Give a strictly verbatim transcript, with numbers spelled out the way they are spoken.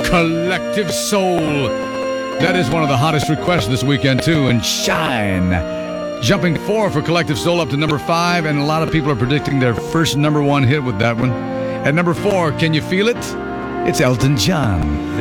Collective Soul. That is one of the hottest requests this weekend, too. And Shine. Jumping four for Collective Soul up to number five. And a lot of people are predicting their first number one hit with that one. At number four, can you feel it? It's Elton John.